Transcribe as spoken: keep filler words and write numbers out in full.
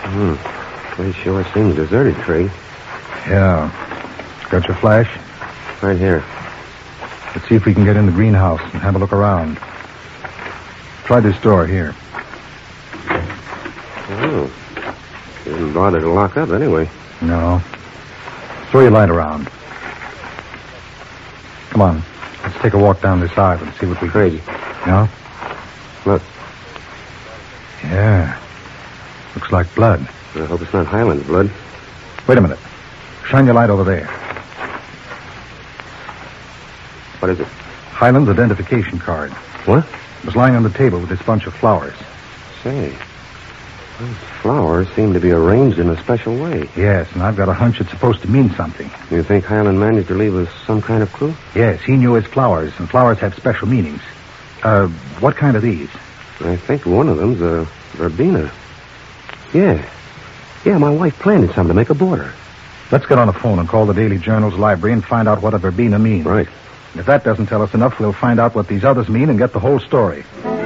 Hmm. Place sure seems deserted, Trey. Yeah. Got your flash? Right here. Let's see if we can get in the greenhouse and have a look around. Try this door here. Oh. Didn't bother to lock up anyway. No. Throw your light around. Come on. Let's take a walk down this aisle and see what we... Crazy. No? Look. Yeah. Looks like blood. I hope it's not Highland's blood. Wait a minute. Shine your light over there. What is it? Highland's identification card. What? It was lying on the table with this bunch of flowers. Say, those flowers seem to be arranged in a special way. Yes, and I've got a hunch it's supposed to mean something. You think Highland managed to leave us some kind of clue? Yes, he knew his flowers, and flowers have special meanings. Uh, what kind are these? I think one of them's a verbena. Yeah. Yeah, my wife planted some to make a border. Let's get on the phone and call the Daily Journal's library and find out what a verbena means. Right. If that doesn't tell us enough, we'll find out what these others mean and get the whole story.